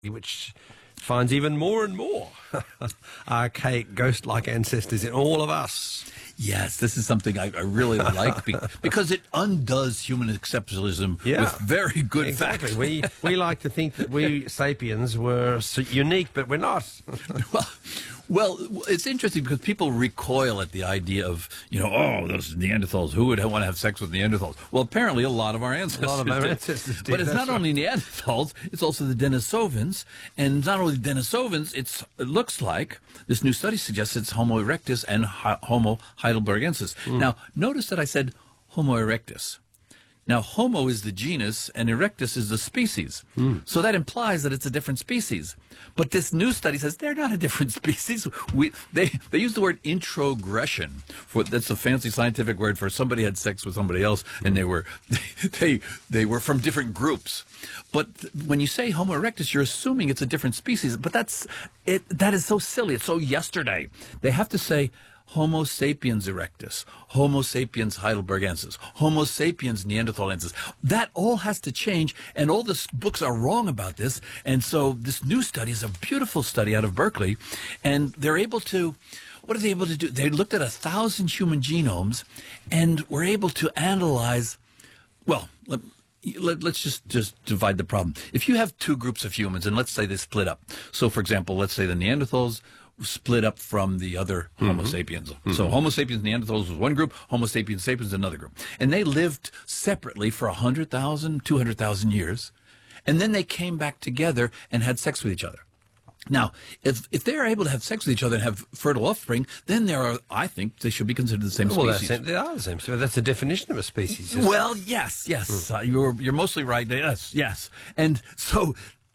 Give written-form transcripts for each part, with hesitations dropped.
which finds even more and more archaic ghost-like ancestors in all of us. Yes, this is something I really like because it undoes human exceptionalism with very good facts. We like to think that we sapiens were unique, but we're not. Well, it's interesting because people recoil at the idea of, those Neanderthals. Who would want to have sex with Neanderthals? Well, apparently a lot of our ancestors did. But it's not only Neanderthals, it's also the Denisovans. And not only Denisovans, it looks like, this new study suggests it's Homo erectus and Homo heidelbergensis. Now, notice that I said Homo erectus. Now, Homo is the genus and Erectus is the species. So that implies that it's a different species. But this new study says they're not a different species. They use the word introgression. That's a fancy scientific word for somebody had sex with somebody else and they were from different groups. But when you say Homo erectus, you're assuming it's a different species. But that is so silly. It's so yesterday. They have to say Homo sapiens erectus, Homo sapiens heidelbergensis, Homo sapiens neanderthalensis. That all has to change, and all the books are wrong about this. And so this new study is a beautiful study out of Berkeley, and they're able to, what are they able to do? They looked at 1,000 human genomes, and were able to analyze, well, let's just divide the problem. If you have two groups of humans, and let's say they split up. So, for example, let's say the Neanderthals split up from the other Homo sapiens. So Homo sapiens Neanderthals was one group, Homo sapiens sapiens another group. And they lived separately for 100,000, 200,000 years. And then they came back together and had sex with each other. Now, if they are able to have sex with each other and have fertile offspring, then I think they should be considered the same species. Well, they are the same. So that's the definition of a species. Well, yes. You're mostly right. Yes. And so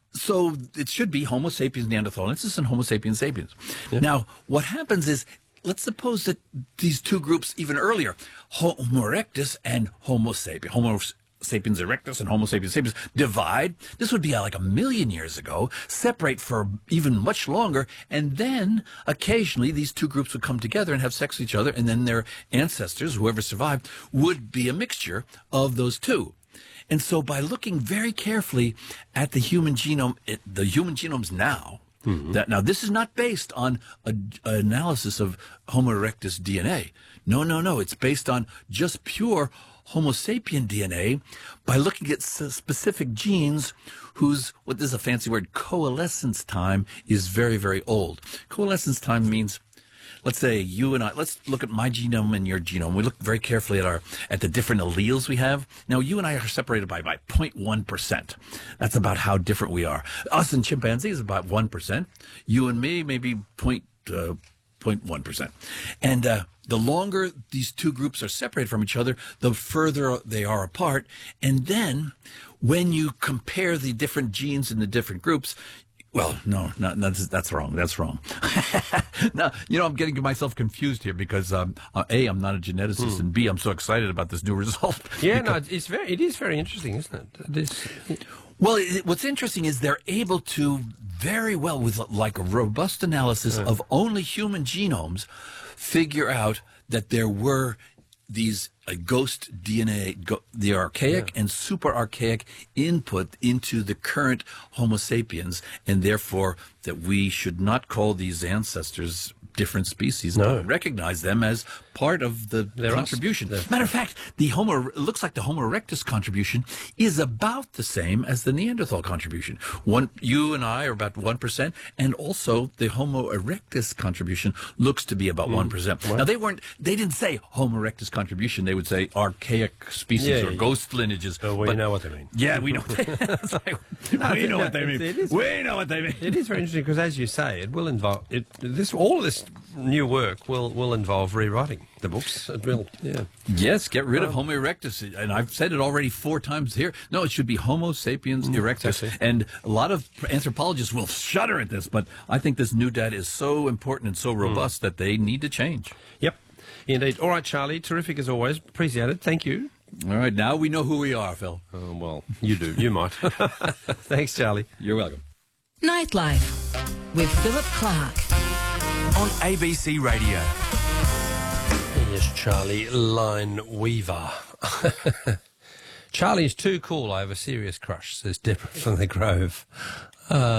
it should be Homo sapiens neanderthalensis and Homo sapiens sapiens. Yeah. Now, what happens is, let's suppose that these two groups even earlier, Homo erectus and Homo sapiens, Homo sapiens erectus and Homo sapiens sapiens divide. This would be like 1 million years ago, separate for even much longer, and then occasionally these two groups would come together and have sex with each other, and then their ancestors, whoever survived, would be a mixture of those two. And so by looking very carefully at the human genome, the human genomes now, now this is not based on an analysis of Homo erectus DNA. No. It's based on just pure Homo sapien DNA by looking at specific genes whose, what is a fancy word, coalescence time is very, very old. Coalescence time means, let's say you and I, let's look at my genome and your genome. We look very carefully at the different alleles we have. Now, you and I are separated by 0.1%. That's about how different we are. Us and chimpanzees about 1%. You and me, maybe 0.1%. And the longer these two groups are separated from each other, the further they are apart. And then when you compare the different genes in the different groups, well, no, that's wrong. That's wrong. Now, I'm getting myself confused here because A, I'm not a geneticist, and B, I'm so excited about this new result. Yeah, it is very interesting, isn't it? Well, what's interesting is they're able to very well, with like a robust analysis of only human genomes, figure out that there were these ghost DNA, the archaic and super archaic input into the current Homo sapiens, and therefore that we should not call these ancestors different species, but recognize them as part of the contribution. Matter of fact, it looks like the Homo erectus contribution is about the same as the Neanderthal contribution. You and I are about 1%, and also the Homo erectus contribution looks to be about 1%. Well, now they didn't say Homo erectus contribution. They would say archaic species or ghost lineages. Oh, we know what they mean. Yeah, we know what they mean. We know what they mean. We know what they mean. It is very interesting because, as you say, it will involve all of this new work will involve rewriting the books. It will, Yes, get rid of Homo erectus. And I've said it already 4 times here. No, it should be Homo sapiens erectus. And a lot of anthropologists will shudder at this, but I think this new data is so important and so robust that they need to change. Yep, indeed. All right, Charlie, terrific as always. Appreciate it. Thank you. All right, now we know who we are, Phil. Well, you do. You might. Thanks, Charlie. You're welcome. Nightlife with Philip Clark on ABC Radio. Yes, Charlie Line Weaver. Charlie's too cool. I have a serious crush, says Deborah from the Grove.